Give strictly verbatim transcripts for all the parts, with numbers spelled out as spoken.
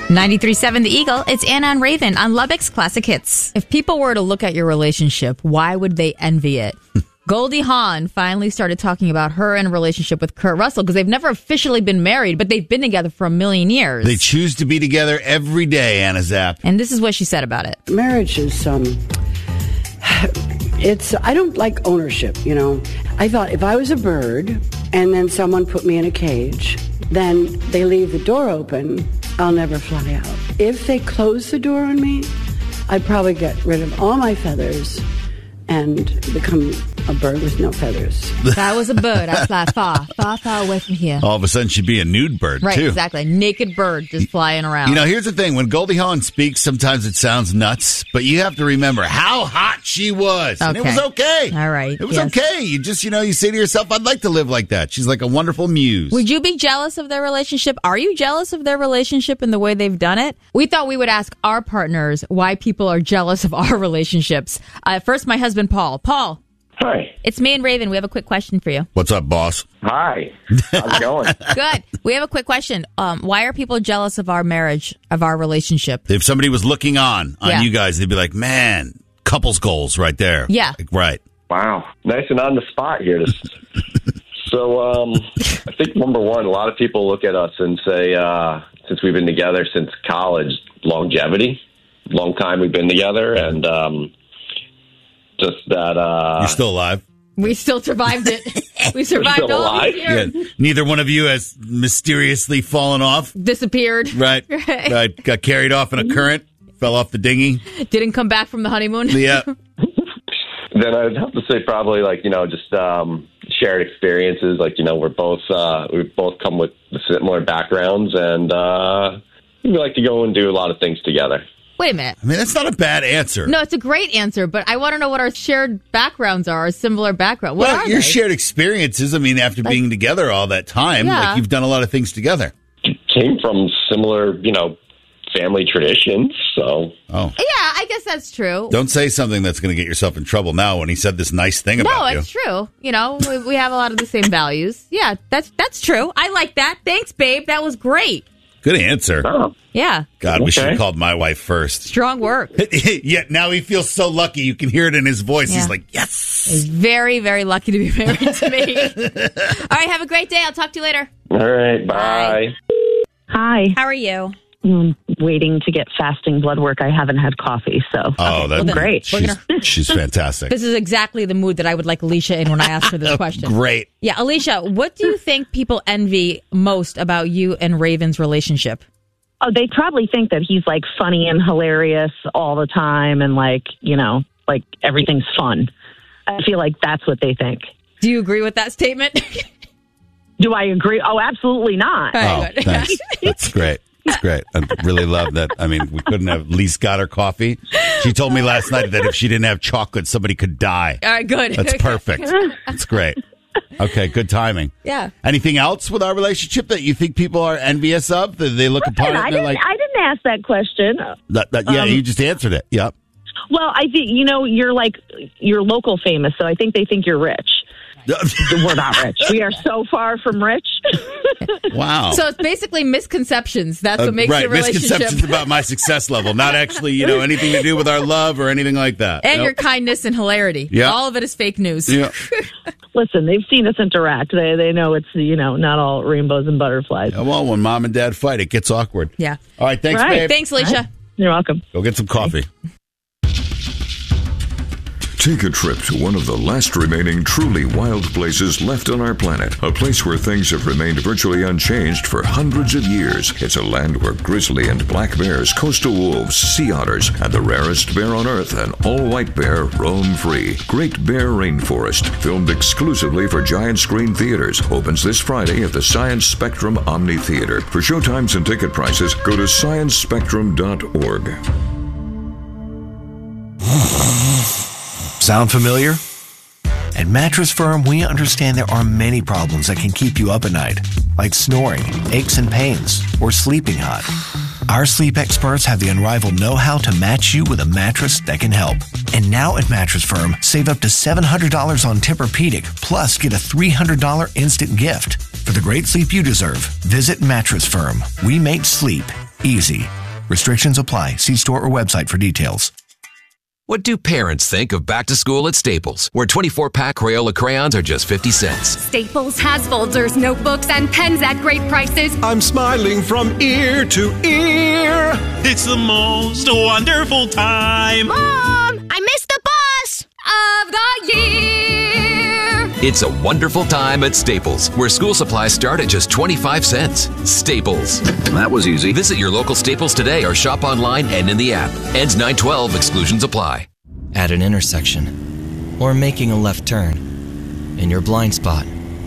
ninety-three point seven The Eagle, it's Anna and Raven on Lubbock's Classic Hits. If people were to look at your relationship, why would they envy it? Goldie Hawn finally started talking about her and a relationship with Kurt Russell because they've never officially been married, but they've been together for a million years. They choose to be together every day, Anna Zapp. And this is what she said about it. Marriage is, um, it's, I don't like ownership, you know. I thought if I was a bird and then someone put me in a cage, then they leave the door open, I'll never fly out. If they close the door on me, I'd probably get rid of all my feathers and become a bird with no feathers. If I was a bird, I'd fly far, far, far away from here. All of a sudden, she'd be a nude bird, right, too. Right, exactly. A naked bird just flying around. You know, here's the thing. When Goldie Hawn speaks, sometimes it sounds nuts, but you have to remember how hot she was. Okay. And it was okay. All right. It was yes. okay. You just, you know, you say to yourself, I'd like to live like that. She's like a wonderful muse. Would you be jealous of their relationship? Are you jealous of their relationship and the way they've done it? We thought we would ask our partners why people are jealous of our relationships. Uh, first, my husband, Paul. Paul. Hi. It's me and Raven. We have a quick question for you. What's up, boss? Hi. How's it going? Good. We have a quick question. Um, why are people jealous of our marriage, of our relationship? If somebody was looking on, on Yeah. you guys, they'd be like, man, couples goals right there. Yeah. Like, right. Wow. Nice and on the spot here. so um, I think, number one, a lot of people look at us and say, uh, since we've been together since college, longevity, long time we've been together, and um, just that... Uh, You're still alive? We still survived it. We survived still all alive? these years. Yeah. Neither one of you has mysteriously fallen off. Disappeared. Right. Right. Right. Got carried off in a current. Fell off the dinghy. Didn't come back from the honeymoon. Yeah. Then I'd have to say probably like, you know, just um, shared experiences. Like, you know, we're both, uh, we both come with similar backgrounds, and uh, we like to go and do a lot of things together. Wait a minute. I mean, that's not a bad answer. No, it's a great answer, but I want to know what our shared backgrounds are, our similar background. What well, are your they? shared experiences, I mean, after being together all that time, Yeah. like you've done a lot of things together. Came from similar, you know, family traditions, so... Oh. Yeah, I guess that's true. Don't say something that's going to get yourself in trouble now when he said this nice thing No, about you. it's true. You know, we, we have a lot of the same values. Yeah, that's that's true. I like that. Thanks, babe. That was great. Good answer. Oh. Yeah. God, we should have Okay. call my wife first. Strong work. Yeah, now he feels so lucky. You can hear it in his voice. Yeah. He's like, yes. He's very, very lucky to be married to me. All right, have a great day. I'll talk to you later. All right, bye. Hi. How are you? I'm waiting to get fasting blood work. I haven't had coffee, so Oh, that's well then, great. She's, she's fantastic. This is exactly the mood that I would like Alicia in when I ask her this question. Great. Yeah, Alicia, what do you think people envy most about you and Raven's relationship? Oh, they probably think that he's like funny and hilarious all the time, and like you know, like everything's fun. I feel like that's what they think. Do you agree with that statement? Do I agree? Oh, absolutely not. All Oh, right, good. thanks. That's great. That's great. I really love that. I mean, we couldn't have at least got her coffee. She told me last night that if she didn't have chocolate, somebody could die. All right, good. That's perfect. That's great. Okay, good timing. Yeah. Anything else with our relationship that you think people are envious of? That they look upon it I and they're didn't. like, I didn't ask that question. that, that, yeah, um, you just answered it. Yep. Well, I think you know you're like you're local famous, so I think they think you're rich. We're not rich. We are so far from rich. Wow. So it's basically misconceptions. That's Uh, what makes right, the relationship. misconceptions about my success level, not actually, you know, anything to do with our love or anything like that. And Nope. your kindness and hilarity. Yeah. All of it is fake news. Yeah. Listen, they've seen us interact. They they know it's you know not all rainbows and butterflies. Yeah, well, when mom and dad fight, it gets awkward. Yeah. All right, thanks, Right. babe. Thanks, Alicia. You're welcome. Go get some coffee. Take a trip to one of the last remaining truly wild places left on our planet. A place where things have remained virtually unchanged for hundreds of years. It's a land where grizzly and black bears, coastal wolves, sea otters, and the rarest bear on Earth, an all-white bear, roam free. Great Bear Rainforest, filmed exclusively for giant screen theaters, opens this Friday at the Science Spectrum Omni Theater. For showtimes and ticket prices, go to science spectrum dot org. Sound familiar? At Mattress Firm, we understand there are many problems that can keep you up at night, like snoring, aches and pains, or sleeping hot. Our sleep experts have the unrivaled know-how to match you with a mattress that can help. And now at Mattress Firm, save up to seven hundred dollars on Tempur-Pedic, plus get a three hundred dollars instant gift. For the great sleep you deserve, visit Mattress Firm. We make sleep Easy. Restrictions apply. See store or website for details. What do parents think of back to school at Staples, where twenty-four pack Crayola crayons are just fifty cents? Staples has folders, notebooks, and pens at great prices. I'm smiling from ear to ear. It's the most wonderful time. Mom, I missed the bus of the year. It's a wonderful time at Staples, where school supplies start at just twenty-five cents. Staples. That was easy. Visit your local Staples today or shop online and in the app. Ends nine twelve. Exclusions apply. At an intersection, or making a left turn, in your blind spot,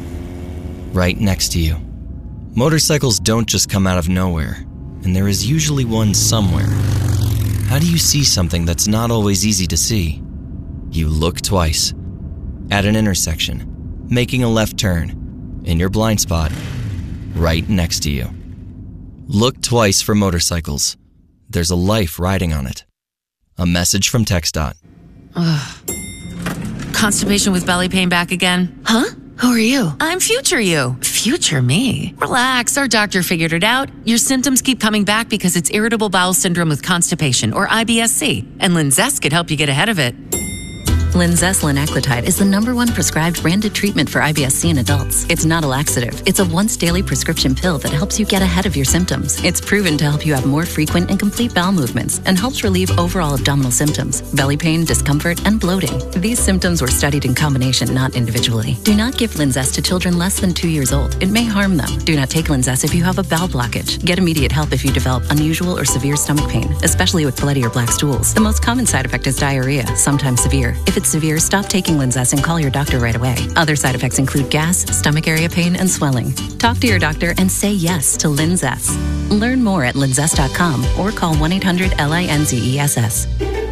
right next to you. Motorcycles don't just come out of nowhere, and there is usually one somewhere. How do you see something that's not always easy to see? You look twice. At an intersection, making a left turn, in your blind spot, right next to you. Look twice for motorcycles. There's a life riding on it. A message from TxDOT. Ugh. Constipation with belly pain back again? Huh? Who are you? I'm future you. Future me? Relax, our doctor figured it out. Your symptoms keep coming back because it's irritable bowel syndrome with constipation, or I B S C, and Linzess could help you get ahead of it. Linzess linaclotide is the number one prescribed branded treatment for I B S C in adults. It's not a laxative. It's a once-daily prescription pill that helps you get ahead of your symptoms. It's proven to help you have more frequent and complete bowel movements and helps relieve overall abdominal symptoms, belly pain, discomfort, and bloating. These symptoms were studied in combination, not individually. Do not give Linzess to children less than two years old. It may harm them. Do not take Linzess if you have a bowel blockage. Get immediate help if you develop unusual or severe stomach pain, especially with bloody or black stools. The most common side effect is diarrhea, sometimes severe. If it's severe, stop taking Linzess and call your doctor right away. Other side effects include gas, stomach area pain, and swelling. Talk to your doctor and say yes to Linzess. Learn more at linzess dot com or call one eight hundred L I N Z E S S.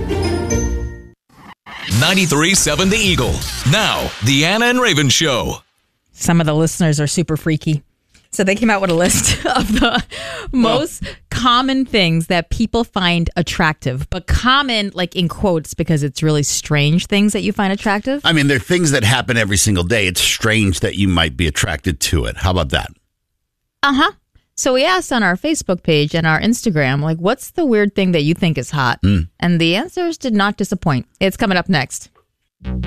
ninety-three point seven The Eagle. Now, the Anna and Raven Show. Some of the listeners are super freaky. So they came out with a list of the most well, common things that people find attractive, but common like in quotes because it's really strange things that you find attractive. I mean, they're things that happen every single day. It's strange that you might be attracted to it. How about that? Uh-huh. So we asked on our Facebook page and our Instagram, like, what's the weird thing that you think is hot? Mm. And the answers did not disappoint. It's coming up next.